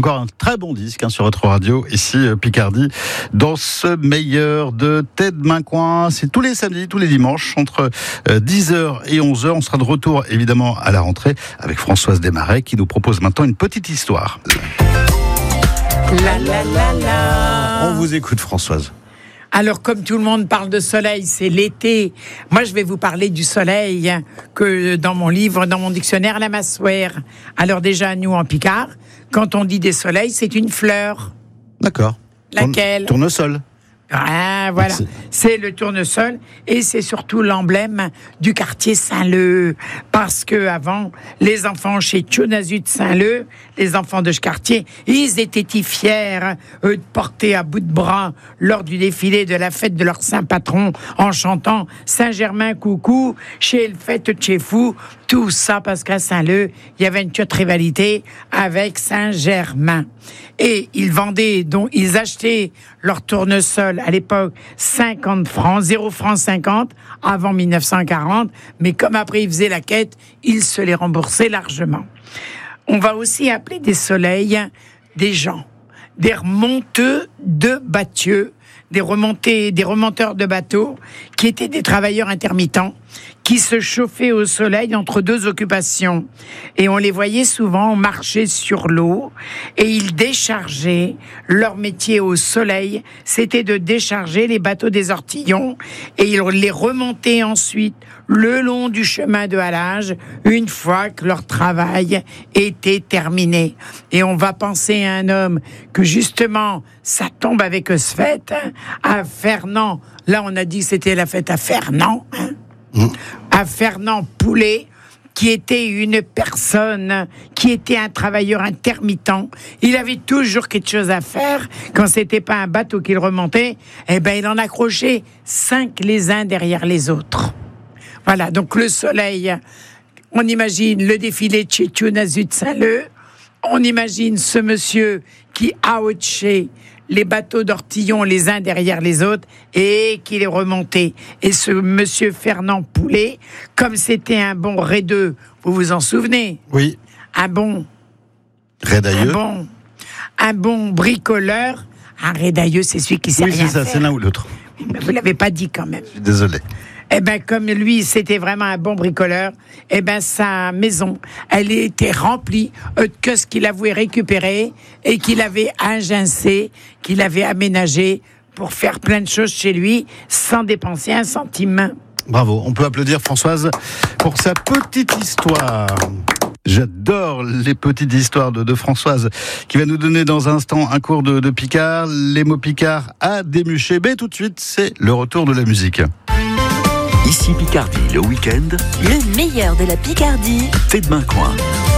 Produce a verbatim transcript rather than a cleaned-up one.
encore un très bon disque hein, sur votre radio, ici euh, Picardie, dans ce meilleur de Tête Main Coin. C'est tous les samedis, tous les dimanches, entre euh, dix heures et onze heures. On sera de retour évidemment à la rentrée avec Françoise Desmarais qui nous propose maintenant une petite histoire. La la la la. On vous écoute, Françoise. Alors, comme tout le monde parle de soleil, c'est l'été. Moi, je vais vous parler du soleil hein, que dans mon livre, dans mon dictionnaire, la massuère. Alors déjà, nous, en Picard, quand on dit des soleils, c'est une fleur. D'accord. Laquelle ? Tournesol. Ah, voilà. Merci. C'est le tournesol et c'est surtout l'emblème du quartier Saint-Leu. Parce que avant, les enfants chez Tchonazut Saint-Leu, les enfants de ce quartier, ils étaient fiers, eux, de porter à bout de bras lors du défilé de la fête de leur saint patron en chantant Saint-Germain coucou, chez le fête de chez fou. Tout ça parce qu'à Saint-Leu, il y avait une petite rivalité avec Saint-Germain. Et ils vendaient, donc ils achetaient leur tournesol à l'époque cinquante francs, zéro francs cinquante avant mille neuf cent quarante, mais comme après ils faisaient la quête, ils se les remboursaient largement. On va aussi appeler des soleils des gens, des remonteux de bateaux, des remontées, des remonteurs de bateaux qui étaient des travailleurs intermittents qui se chauffaient au soleil entre deux occupations. Et on les voyait souvent marcher sur l'eau et ils déchargeaient. Leur métier au soleil, c'était de décharger les bateaux des ortillons et ils les remontaient ensuite le long du chemin de halage une fois que leur travail était terminé. Et on va penser à un homme que justement, ça tombe avec ce fête, hein, à Fernand. Là, on a dit que c'était la fête à Fernand, hein. Mmh. À Fernand Poulet, qui était une personne, qui était un travailleur intermittent. Il avait toujours quelque chose à faire. Quand c'était pas un bateau qu'il remontait, eh ben, il en accrochait cinq les uns derrière les autres. Voilà, donc le soleil, on imagine le défilé de chez Tchonazut Saint-Leu, on imagine ce monsieur qui a outché les bateaux d'ortillon les uns derrière les autres et qui les remontait. Et ce monsieur Fernand Poulet, comme c'était un bon raideux, vous vous en souvenez ? Oui. Un bon... Rédailleux. Un bon, un bon bricoleur. Un rédailleux, c'est celui qui sait oui, rien c'est ça, faire. c'est l'un ou l'autre. Mais vous l'avez pas dit quand même. Je suis désolé. Eh ben, comme lui, c'était vraiment un bon bricoleur, eh ben, sa maison, elle était remplie de que ce qu'il avait récupéré et qu'il avait agencé, qu'il avait aménagé pour faire plein de choses chez lui sans dépenser un centime. Bravo. On peut applaudir Françoise pour sa petite histoire. J'adore les petites histoires de, de Françoise qui va nous donner dans un instant un cours de, de Picard, les mots Picard à démucher. Mais tout de suite, c'est le retour de la musique. Ici Picardie, le week-end, le meilleur de la Picardie, Tête Main Coin.